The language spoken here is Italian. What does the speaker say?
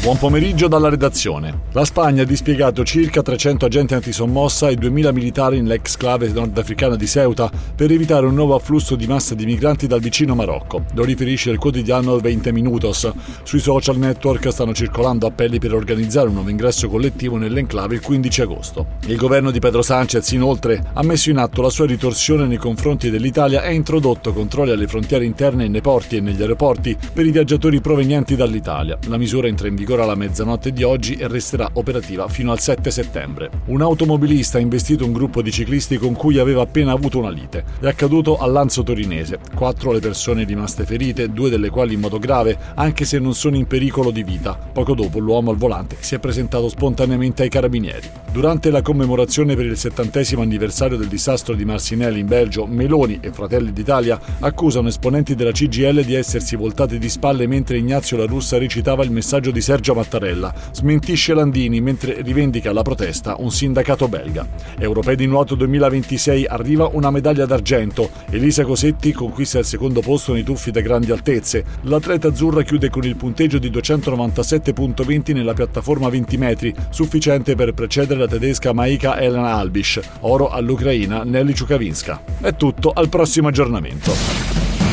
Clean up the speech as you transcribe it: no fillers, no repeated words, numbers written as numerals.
Buon pomeriggio dalla redazione. La Spagna ha dispiegato circa 300 agenti antisommossa e 2000 militari nell'ex-clave nordafricana di Ceuta per evitare un nuovo afflusso di massa di migranti dal vicino Marocco. Lo riferisce il quotidiano 20 Minutos. Sui social network stanno circolando appelli per organizzare un nuovo ingresso collettivo nell'enclave il 15 agosto. Il governo di Pedro Sánchez, inoltre, ha messo in atto la sua ritorsione nei confronti dell'Italia e ha introdotto controlli alle frontiere interne nei porti e negli aeroporti per i viaggiatori provenienti dall'Italia. La misura entra in vigore alla mezzanotte di oggi e resterà operativa fino al 7 settembre. Un automobilista ha investito un gruppo di ciclisti con cui aveva appena avuto una lite. È accaduto a Lanzo Torinese. 4 le persone rimaste ferite, 2 delle quali in modo grave, anche se non sono in pericolo di vita. Poco dopo l'uomo al volante si è presentato spontaneamente ai carabinieri. Durante la commemorazione per il 70° anniversario del disastro di Marcinelle in Belgio, Meloni e Fratelli d'Italia accusano esponenti della CGIL di essersi voltati di spalle mentre Ignazio La Russa recitava il messaggio di Sergio Mattarella. Smentisce Landini mentre rivendica la protesta un sindacato belga. Europei di nuoto 2026 arriva una medaglia d'argento. Elisa Cosetti conquista il secondo posto nei tuffi da grandi altezze. L'atleta azzurra chiude con il punteggio di 297,20 nella piattaforma 20 metri, sufficiente per precedere la tedesca Maika Elena Albisch. Oro all'Ucraina Nelly Ciukavinska. È tutto, al prossimo aggiornamento.